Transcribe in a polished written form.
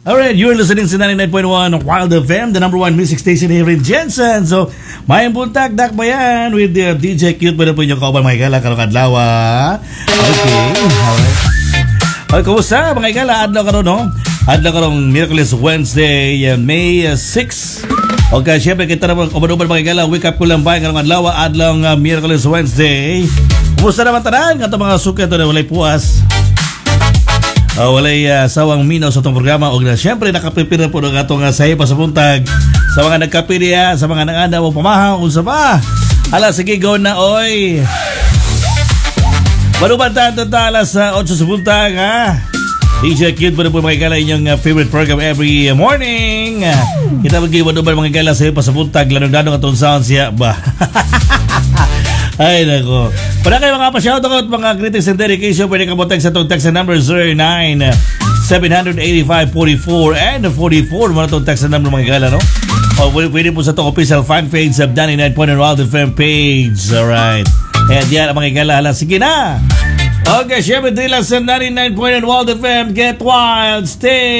Alright, you're listening to 99.1 Wild FM, the number one music station here in Jensen. So, mayang buntag, dakbayan with the DJ Cute. Pwede po inyong kauban mga igala, karong adlaw. Okay, alright. Okay, kumusta mga igala? Adlaw karon, no? Adlaw karong Miraculous Wednesday, May 6. Okay, syempre kita naman uban-uban mga igala. Wake up ko lang ba karong adlaw, adlaw Miraculous Wednesday. Kumusta naman tanan? Kato mga suka ito na walay puas. Walay sawang minaw sa itong programa. O na siyempre nakapipira po ng atong sayo pa sa buntag. Sa mga nagkapiriya, sa mga nanganda mo pamahaw, unsa ba? Ala, sige, go na, oy. Manuban tayo alas 8 sa buntag, ha? DJ Cute, po mga igala inyong favorite program every morning. Kita mag-iwanuban mga igala sayo pa sa buntag. Lanong-lanong atong sound siya ba? Ay, nako. Para kayo mga pa-shoutout, mga greetings and dedication, pwede ka mo text sa itong text na number 09-785-44 and 44. Mga itong text na number mga igala, no? O pwede po sa itong official fan page of 99.1 Wild FM page. Alright. Kaya diyan ang mga igala. Hala, sige na. Okay, syempre, dila sa 99.1 Wild FM. Get wild, stay